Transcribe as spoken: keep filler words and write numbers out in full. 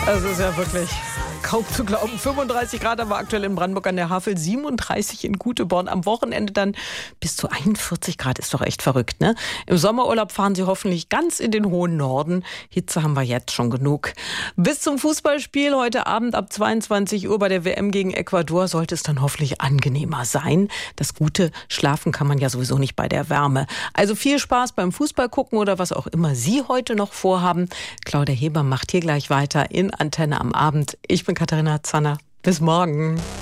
Das ist ja wirklich kaum zu glauben. fünfunddreißig Grad haben wir aktuell in Brandenburg an der Havel, siebenunddreißig in Güteborn. Am Wochenende dann bis zu einundvierzig Grad. Ist doch echt verrückt, ne? Im Sommerurlaub fahren Sie hoffentlich ganz in den hohen Norden. Hitze haben wir jetzt schon genug. Bis zum Fußballspiel heute Abend ab zweiundzwanzig Uhr bei der W M gegen Ecuador sollte es dann hoffentlich angenehmer sein. Das Gute, schlafen kann man ja sowieso nicht bei der Wärme. Also viel Spaß beim Fußball gucken oder was auch immer Sie heute noch vorhaben. Claudia Heber macht hier gleich weiter in Antenne am Abend. Ich bin Katharina Zanner. Bis morgen.